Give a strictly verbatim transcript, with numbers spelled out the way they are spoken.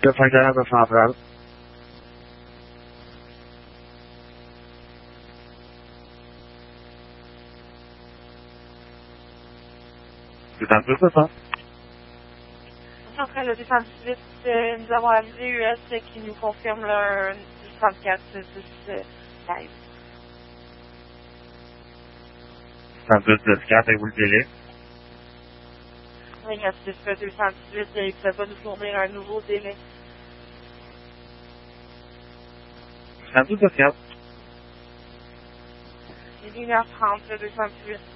deux cent quarante centrale. C'est en plus de ça. Centrale deux cent dix-huit, euh, nous avons avisé U S qui nous confirme le trente-quatre dix seize. soixante-douze dix quatre, et vous le délai. Oui, deux cent dix-huit, il ne peut pas nous fournir un nouveau délai. soixante-douze dix quatre. Il est une heure trente, deux cent dix-huit.